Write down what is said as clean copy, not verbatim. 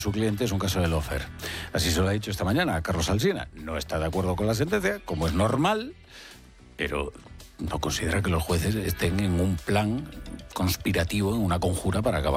Su cliente es un caso de lawfare. Así se lo ha dicho esta mañana a Carlos Alsina. No está de acuerdo con la sentencia, como es normal, pero no considera que los jueces estén en un plan conspirativo, en una conjura para acabar